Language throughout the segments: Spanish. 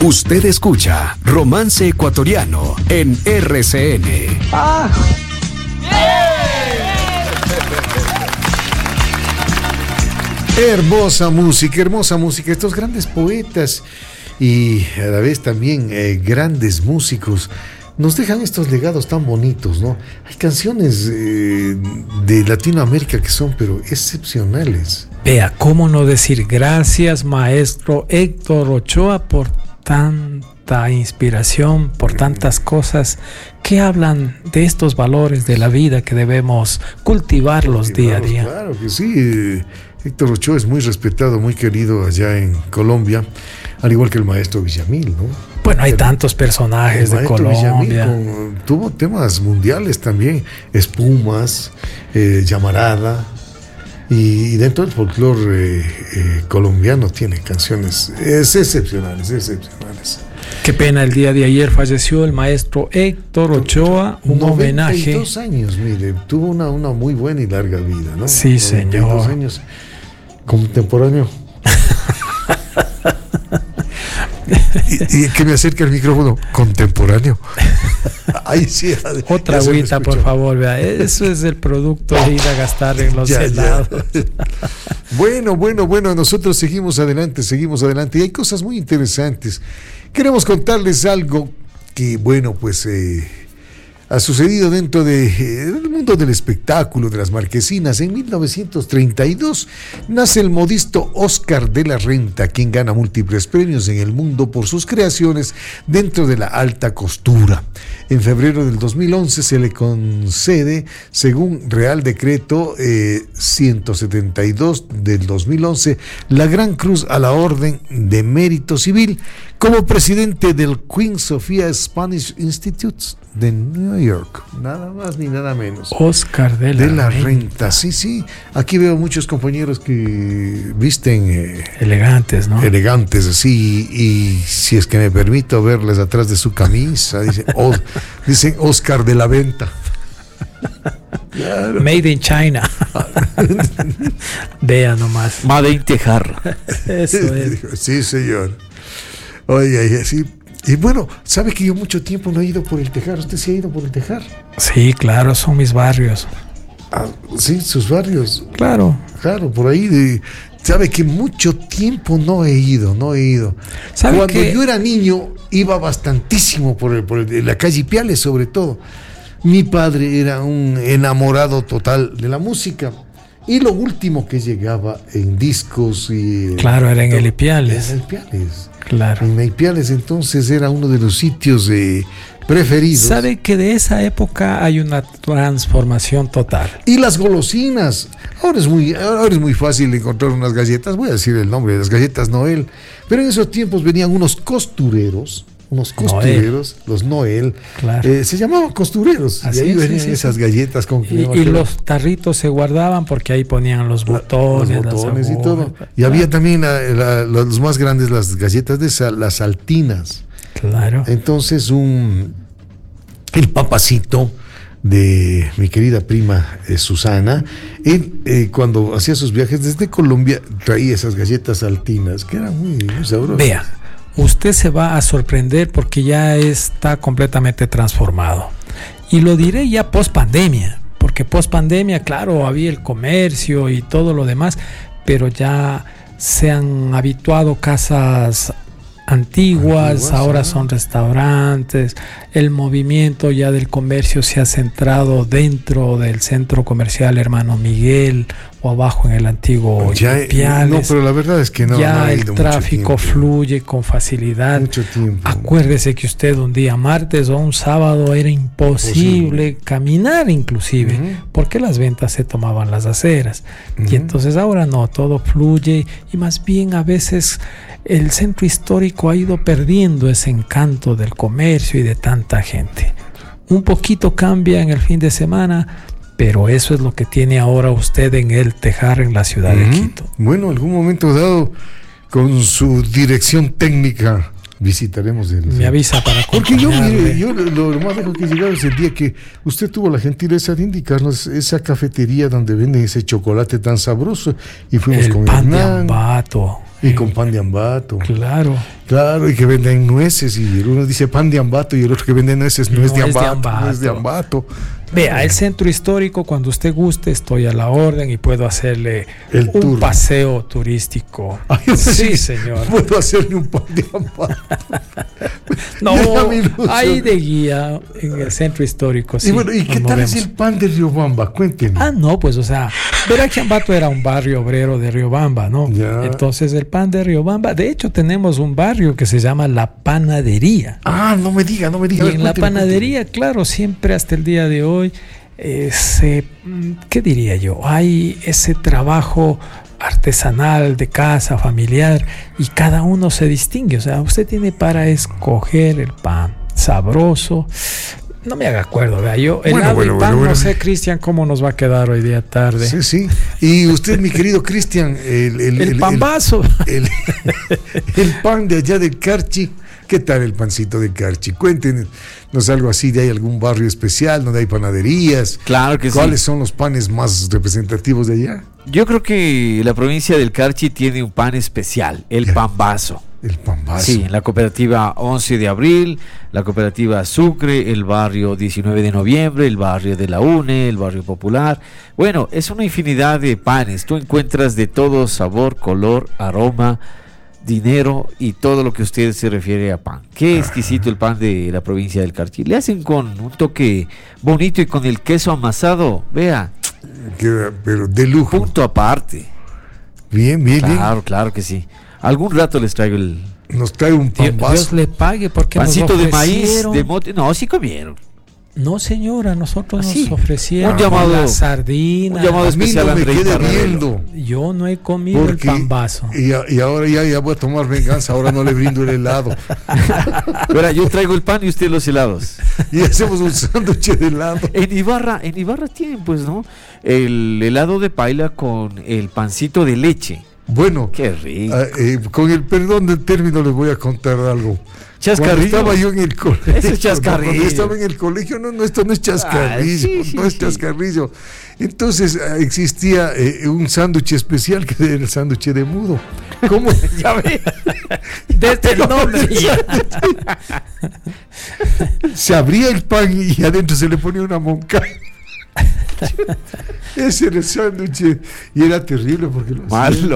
Usted escucha Romance Ecuatoriano en RCN. Hermosa música, estos grandes poetas y a la vez también grandes músicos nos dejan estos legados tan bonitos, ¿no? Hay canciones de Latinoamérica que son pero excepcionales. Vea, ¿cómo no decir gracias, maestro Héctor Ochoa, por tanta inspiración, por tantas cosas que hablan de estos valores de la vida que debemos cultivarlos día a día? Claro que sí. Héctor Ochoa es muy respetado, muy querido allá en Colombia, al igual que el maestro Villamil, ¿no? Bueno, hay tantos personajes de Colombia. Tuvo temas mundiales también, Espumas, Llamarada, y dentro del folclore colombiano tiene canciones excepcionales. Qué pena, el día de ayer falleció el maestro Héctor Ochoa, un homenaje. 92 años, mire, tuvo una muy buena y larga vida, ¿no? Sí, señor. 92 años, contemporáneo. y que me acerque el micrófono, contemporáneo. Ahí sí. Otra agüita, por favor, vea. Eso es el producto de ir a gastar en los helados. Bueno, nosotros seguimos adelante, y hay cosas muy interesantes. Queremos contarles algo que, bueno, pues ha sucedido dentro del mundo del espectáculo, de las marquesinas. En 1932 nace el modisto Oscar de la Renta, quien gana múltiples premios en el mundo por sus creaciones dentro de la alta costura. En febrero del 2011 se le concede, según Real Decreto 172 del 2011, la Gran Cruz a la Orden de Mérito Civil como presidente del Queen Sofía Spanish Institute de New York. Nada más ni nada menos. Oscar de la Renta. Sí. Aquí veo muchos compañeros que visten elegantes, ¿no? Elegantes, así, y si es que me permito verles atrás de su camisa, dicen Oscar de la Venta. Claro. Made in China. Vea nomás. Made in Tejar. Eso es. Sí, señor. Oye, sí. Y bueno, ¿sabe que yo mucho tiempo no he ido por el Tejar? ¿Usted sí ha ido por el Tejar? Sí, claro, son mis barrios. Sí, sus barrios. Claro, por ahí. Sabe que mucho tiempo no he ido. Cuando yo era niño, iba bastantísimo por la calle Ipiales, sobre todo. Mi padre era un enamorado total de la música. Y lo último que llegaba en discos y... Claro, era en el Ipiales. Claro. En Ipiales, entonces era uno de los sitios preferidos. ¿Sabe que de esa época hay una transformación total? Y las golosinas. Ahora es muy fácil encontrar unas galletas, voy a decir el nombre de las galletas Noel, pero en esos tiempos venían unos costureros, los Noel, claro. Se llamaban costureros. Así y ahí venían esas galletas con y los tarritos se guardaban porque ahí ponían los botones y todo. Y había también los más grandes, las galletas de las saltinas. Claro. Entonces el papacito de mi querida prima Susana, él cuando hacía sus viajes desde Colombia traía esas galletas saltinas que eran muy sabrosas. Vea, usted se va a sorprender porque ya está completamente transformado. Y lo diré ya post pandemia, porque post pandemia, claro, había el comercio y todo lo demás, pero ya se han habituado casas antiguas, ahora son restaurantes. El movimiento ya del comercio se ha centrado dentro del centro comercial Hermano Miguel o abajo en el antiguo Ipiales. No, pero la verdad es que no. Ya el tráfico fluye con facilidad. Mucho tiempo. Acuérdese que usted un día martes o un sábado era imposible caminar inclusive, porque las ventas se tomaban las aceras. Y entonces ahora no, todo fluye y más bien a veces el centro histórico ha ido perdiendo ese encanto del comercio y de tanta gente. Un poquito cambia en el fin de semana, pero eso es lo que tiene ahora usted en el Tejar, en la ciudad de Quito. Bueno, algún momento dado, con su dirección técnica visitaremos Me avisa para porque acompañarle. yo lo más lejos que he llegado es el día que usted tuvo la gentileza de indicarnos esa cafetería donde venden ese chocolate tan sabroso y fuimos El con pan de Hernán Ambato. y con pan de Ambato. Claro. Claro, y que venden nueces y el uno dice pan de Ambato y el otro que vende nueces no es de Ambato, no es de Ambato. Vea, el centro histórico, cuando usted guste, estoy a la orden y puedo hacerle El un tour. paseo turístico. Ay, Sí, señor. Puedo hacerle un pan de Ambato. No, Ya me ilusionó. ahí de guía en el centro histórico. Sí, Y bueno, ¿y qué nos tal es movemos. el pan de Riobamba? Cuéntenme. Ah, no, pues, o sea, verá que Ambato era un barrio obrero de Riobamba, ¿no? Ya. Entonces, el pan de Riobamba, de hecho, tenemos un barrio que se llama La Panadería. Ah, no me diga. A Y ver, en la cuénteme, panadería, claro, siempre hasta el día de hoy, ¿qué diría yo? Hay ese trabajo artesanal de casa, familiar, y cada uno se distingue. O sea, usted tiene para escoger el pan sabroso. No me haga acuerdo, vea, yo helado y pan, no sé, Cristian, cómo nos va a quedar hoy día tarde. Sí, sí. Y usted, mi querido Cristian, el pambazo. El pan de allá del Carchi. ¿Qué tal el pancito de Carchi? Cuéntenos algo así, ¿de hay algún barrio especial donde hay panaderías? Claro que sí. ¿Cuáles son los panes más representativos de allá? Yo creo que la provincia del Carchi tiene un pan especial, el pambazo. El pambazo. Sí, la cooperativa 11 de abril, la cooperativa Sucre, el barrio 19 de noviembre, el barrio de la UNE, el barrio popular. Bueno, es una infinidad de panes. Tú encuentras de todo sabor, color, aroma, dinero y todo lo que usted se refiere a pan. Qué exquisito el pan de la provincia del Carchi. Le hacen con un toque bonito y con el queso amasado. Vea, Pero de lujo. punto aparte. Bien. Claro que sí. Algún rato les traigo el Nos trae un Dios pambazo. le pague porque pancito nos de maíz, ofrecieron. de mote. No, sí comieron. No, señora, nosotros Sí. nos ofrecieron Un llamado- la sardina. un llamado A mí especial no me Andrei quede Carrero. viendo. Yo no he comido Porque, el pambazo. y ahora ya voy a tomar venganza, ahora no le brindo el helado. Verá, yo traigo el pan y usted los helados. Y hacemos un sándwich de helado. En Ibarra tienen, pues, ¿no? El helado de paila con el pancito de leche. Bueno, Qué rico. con el perdón del término les voy a contar algo. Chascarrillo. Cuando estaba yo en el colegio. Ese es chascarrillo. Cuando estaba en el colegio, no, esto no es chascarrillo, sí, no es sí. chascarrillo. Entonces existía un sándwich especial que era el sándwich de mudo. ¿Cómo? Ya ve. Desde el nombre ya. Se abría el pan y adentro se le ponía una monca. Ese era el sándwich y era terrible porque lo hacían.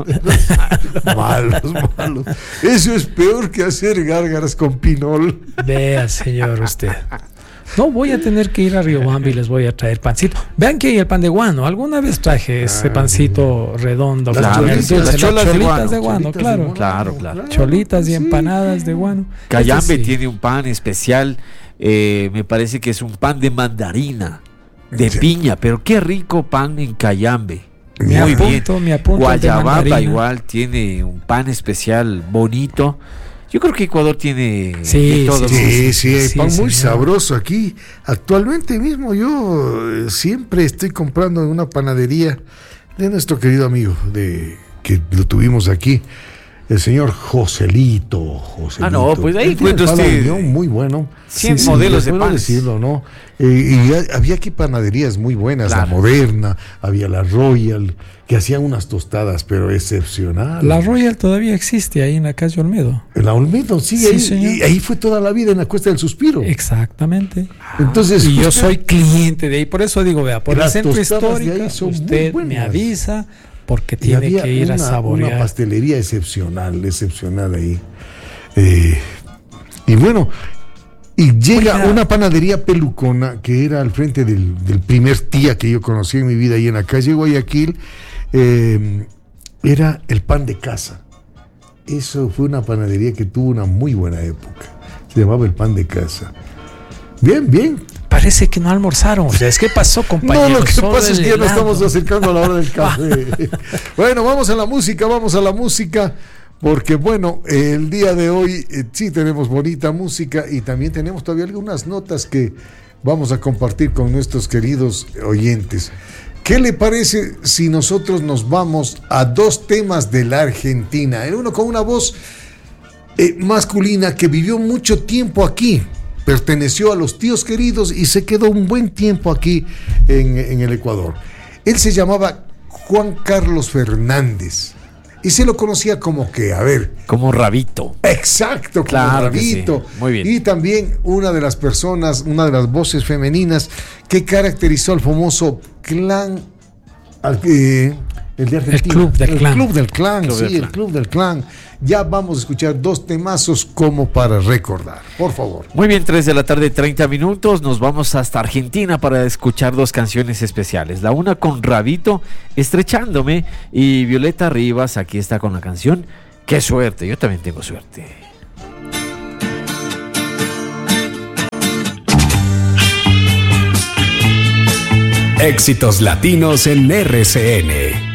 Malos. Eso es peor que hacer gárgaras con pinol. Vea, señor, usted. No, voy a tener que ir a Riobamba y les voy a traer pancito. Vean que hay el pan de guano. Alguna vez traje ese pancito redondo. Las con el cholitas, dulce, las cholas de cholitas guano. de guano, claro. Claro. Cholitas y Sí. empanadas de guano. Cayambe Este sí. tiene un pan especial. Me parece que es un pan de mandarina, de Sí. piña. Pero qué rico pan en Cayambe. Me Muy bien. apunto al de Guayabamba mandarina. igual tiene un pan especial bonito. Yo creo que Ecuador tiene Sí, de todo. Sí, hay Sí, pan muy señor. sabroso aquí. Actualmente mismo yo siempre estoy comprando en una panadería de nuestro querido amigo, que lo tuvimos aquí, el señor Joselito. Ah, no, pues ahí Él tiene encuentra pan de usted unión muy bueno. 100 modelos de puedo panes. decirlo, ¿no? Y había aquí panaderías muy buenas, Claro. la Moderna, había la Royal, que hacían unas tostadas, pero excepcionales. La Royal todavía existe ahí en la calle Olmedo. La Olmedo, sí, Sí, ahí, señor. y ahí fue toda la vida en la Cuesta del Suspiro. Exactamente. Entonces, Y yo usted- soy cliente de ahí. Por eso digo, vea, por el Las centro tostadas de histórico, ahí son muy usted me buenas. avisa porque y tiene había que ir a una saborear. pastelería excepcional ahí. Y bueno, y llega Oiga. una panadería pelucona que era al frente del primer tía que yo conocí en mi vida ahí en la calle Guayaquil. Era el pan de casa. Eso fue una panadería que tuvo una muy buena época. Se llamaba el pan de casa. Bien. Parece que no almorzaron. O sea, ¿qué pasó, compañeros? No, lo que Solo pasa es el que ya nos helado. estamos acercando a la hora del café. Bueno, vamos a la música, porque bueno, el día de hoy sí tenemos bonita música y también tenemos todavía algunas notas que vamos a compartir con nuestros queridos oyentes. ¿Qué le parece si nosotros nos vamos a dos temas de la Argentina? El uno con una voz masculina que vivió mucho tiempo aquí. Perteneció a los tíos queridos y se quedó un buen tiempo aquí en el Ecuador. Él se llamaba Juan Carlos Fernández y se lo conocía como que, a ver... Como Rabito. Exacto, como claro, Rabito. Sí. Muy bien. Y también una de las personas, una de las voces femeninas que caracterizó al famoso clan... el de Argentina. El Club del Clan. Club del Clan, el Club del Clan. Ya vamos a escuchar 2 temazos como para recordar. Por favor. Muy bien, 3 de la tarde, 30 minutos. Nos vamos hasta Argentina para escuchar 2 canciones especiales. La una con Rabito, Estrechándome, y Violeta Rivas, aquí está con la canción Qué suerte, yo también tengo suerte. Éxitos latinos en RCN.